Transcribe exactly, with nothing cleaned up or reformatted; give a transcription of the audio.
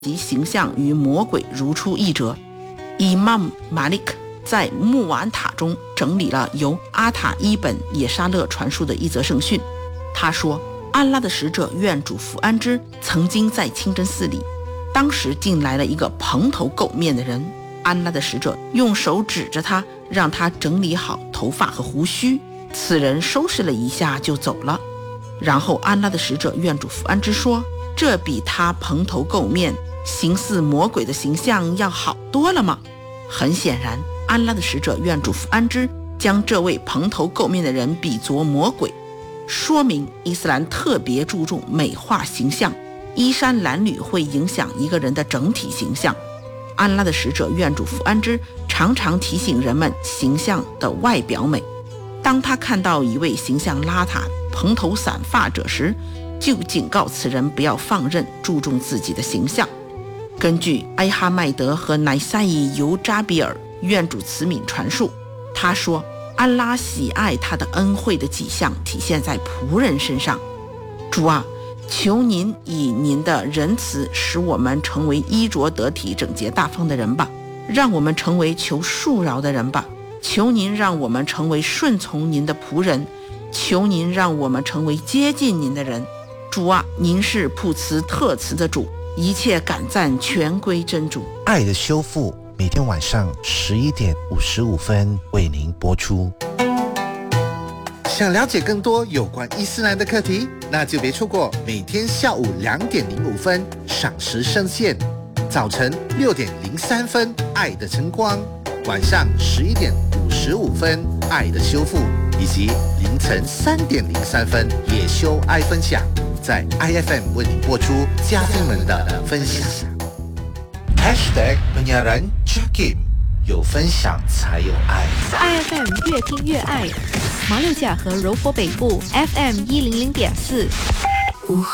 及形象与魔鬼如出一辙。Imam Malik 在穆瓦塔中整理了由阿塔伊本也沙勒传述的一则圣训。他说，安拉的使者愿主福安之曾经在清真寺里，当时进来了一个蓬头垢面的人，安拉的使者用手指着他，让他整理好头发和胡须，此人收拾了一下就走了。然后安拉的使者愿主福安之说，这比他蓬头垢面形似魔鬼的形象要好多了吗？很显然，安拉的使者愿主福安之将这位蓬头垢面的人比作魔鬼，说明伊斯兰特别注重美化形象，衣衫褴褛会影响一个人的整体形象。安拉的使者愿主福安之常常提醒人们形象的外表美，当他看到一位形象邋遢、蓬头散发者时，就警告此人不要放任注重自己的形象。根据埃哈迈德和乃赛伊尤扎比尔愿主慈悯传述，他说，安拉喜爱他的恩惠的迹象体现在仆人身上。主啊，求您以您的仁慈使我们成为衣着得体、整洁大方的人吧，让我们成为求恕饶的人吧。求您让我们成为顺从您的仆人，求您让我们成为接近您的人。主啊，您是普慈特慈的主，一切感赞全归真主。 爱的修复每天晚上十一点五十五分为您播出。 想了解更多有关伊斯兰的课题，那就别错过每天下午两点零五分赏识圣线，早晨六点零三分爱的晨光，晚上十一点五十五分爱的修复，以及凌晨三点零三分野修爱分享，在 I F M 为你播出嘉宾们的分享。Hashtag penyiaran Jakim， 有分享才有爱。 I F M 越听越爱，马六甲和柔佛北部 F M 一零零点四。